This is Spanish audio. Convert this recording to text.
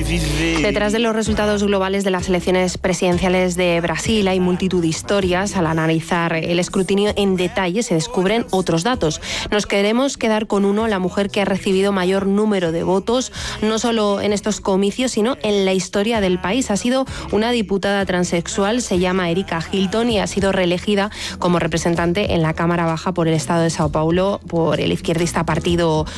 Detrás de los resultados globales de las elecciones presidenciales de Brasil hay multitud de historias. Al analizar el escrutinio en detalle se descubren otros datos. Nos queremos quedar con uno: la mujer que ha recibido mayor número de votos, no solo en estos comicios, sino en la historia del país. Ha sido una diputada transexual, se llama Erika Hilton y ha sido reelegida como representante en la Cámara Baja por el Estado de Sao Paulo por el izquierdista partido